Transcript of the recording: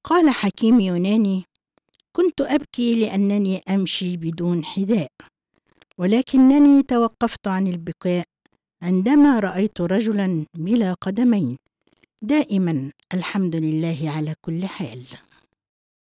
قال حكيم يوناني: كنت أبكي لأنني أمشي بدون حذاء، ولكنني توقفت عن البكاء عندما رأيت رجلا بلا قدمين. دائما الحمد لله على كل حال.